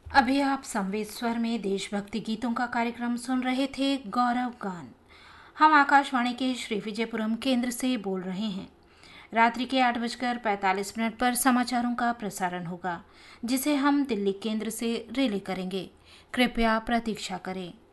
अभी आप संवेद स्वर में देशभक्ति गीतों का कार्यक्रम सुन रहे थे। गौरव गान। हम आकाशवाणी के श्री विजयपुरम केंद्र से बोल रहे हैं। रात्रि के 8:45 पर समाचारों का प्रसारण होगा, जिसे हम दिल्ली केंद्र से रिले करेंगे। कृपया प्रतीक्षा करें।